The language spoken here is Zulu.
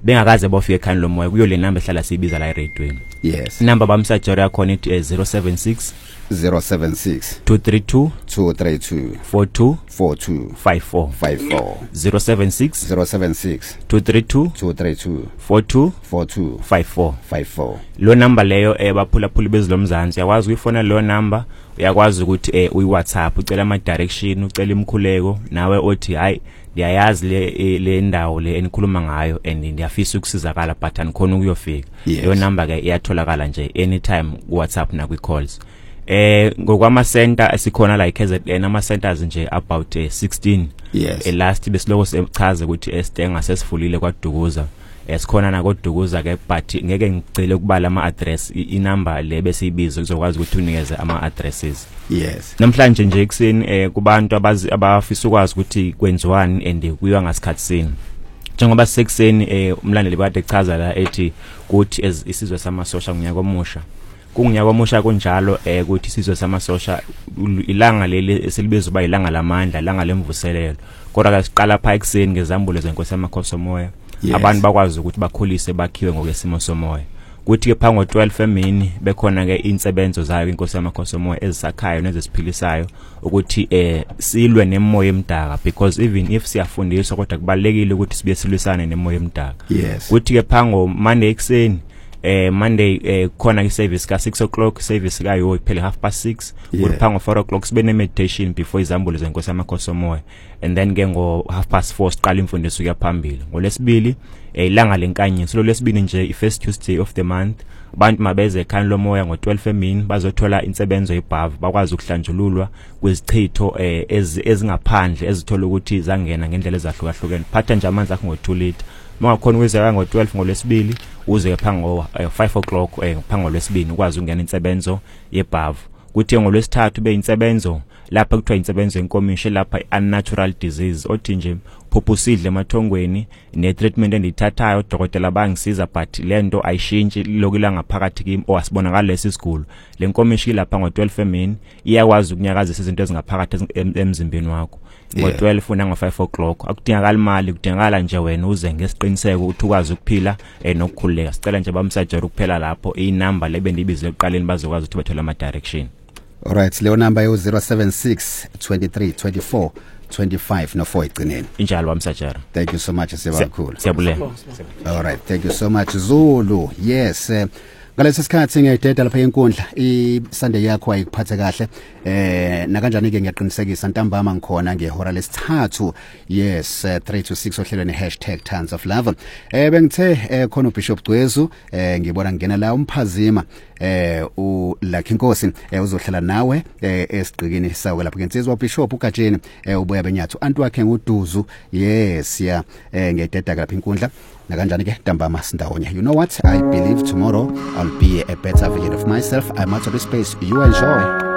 bengakaze bofika ekhaya lomoya kuyo le number ehlala sibiza la eradweni. Yes. Number bamsajari yakho ithi 076 232 42 54 076 232 42 54. Lo number leyo baphulaphula bezilomzansi yakwazi uyifona lo number, uyakwazi ukuthi uyiWhatsApp ucela ama direction, ucela imkhuleko nawe othi hayi ndiyayazi le ndawo le enikhuluma ngayo and ndiyafisa ukusizakala but anikhona ukuyofika. Leyo number ke iyatholakala nje anytime ku WhatsApp na kwi calls. Ngokwama center esikhona la KZN ama centers nje about 16. Yes. Last besiloko sechaza ukuthi eStenga sesifulile kwaDukuza. Esikhona na koDukuza ke but ngeke ngicele ukubala ama address inumber le bese ibizo kuzokwazi ukuthi unikeze ama addresses. Yes. Namhlanje nje ekseni kubantu abafisa ukwazi ukuthi kwenziwani and kuyiwa ngasikhathi sini. Njengoba sekuseni umlandeli bade echaza la ethi ukuthi isizwe samasosha ngonyaka omusha. Kunginyaka omusha kunjalo ukuthi isizwe samasosha ilanga leli esilibiza uba ilanga lamandla, ilanga lemvuselelo. Kodwa ke siqala pha ekseni ngezambulo zenkosi yamakhosomoya. Abantu bakwazi ukuthi bakhulise bakhiwe ngokwesimo somoya. Kuthi ke phango 12 emini bekhona ke insebenzo zayo inkosi yamakhosomoya ezisakhayo nezisiphilisayo ukuthi silwe nemoya emdaka, because even if siyafundiswa kodwa kubalekile ukuthi sibe silwisane nemoya emdaka. Kuthi ke phango Monday ekseni Monday khona iservice ka 6 o'clock, service kayo iphele 6:30. Kuphango 4 o'clock sibe ne meditation before izambulo zenkosi yamakhosomoya, and then ke ngo 4:30 siqala imfundiso yaphambili. Ngolesibili ilanga lenkanyiso, lo lesibili nje i-first Tuesday of the month abantu mabeze ekhaya lomoya ngo 12 emini bazothola insebenzo yeBhavu, bakwazi ukuhlanjululwa kwezichitho ezingaphandle ezithola ukuthi zangena ngendlela ezahlukahlukene. Phatha nje amanzi akho ngo 2 liter. Mangakhona ukuzeka ngo 12 ngolesibili uze phango 5 o'clock phango lwesibini ukwazi ukungena insebenzo yeBhavu. Kuthi ngolwesithathu be insebenzo lapha kuthiwa insebenzo yenkomisho lapha unnatural disease, othi nje phuphusidle emathongweni ne treatment endithathayo odokotela bangisiza but lento ayishintshi lokila ngaphakathi kimi owasibonakala lesigulo. Le nkomisho lapha ngo 12 emini iyakwazi ukunyakazisa izinto ezingaphakathi emzimbeni wakho. Ngo 12 nanga 5 o'clock akudingakala imali, kudingakala nje wena uze ngesiqiniseko ukuthi ukwazi ukuphila nokukhuleka. Sicela nje bamsajari ukuphela lapho inumber lebe ndibize eqaleni bazokwazi ukuthi bathole ama direction. Alright, leyo number yo 076 23 24 25 no 4 igcineni. Injalo bamsajari. Thank you so much Sibakhulu. Siyabulela. Alright, thank you so much Zulu. Yes. Ngalesi sikhathi ngiyideda lapha enkundla iSunday yakho ayikuphathe kahle na kanjani ke ngiyaqinisekisa ntambama ngikhona ngehora lesithathu. Yes, 3 to 6 ohlelweni #TonsOfLove. Bengithe khona uBishop Gcwezu ngibona ngena la umphazima uLucky Nkosi uzohlala nawe esiqikini sawo lapha ngensizwa uBishop uGatsheni ubuya benyathu antu wakhe nguDuzu. Yes ya ngiyideda lapha enkundla na kanjani ke ntambama sindawonye. You know what, I believe tomorrow I'll be a better version of myself. I'm out of this space. You enjoy.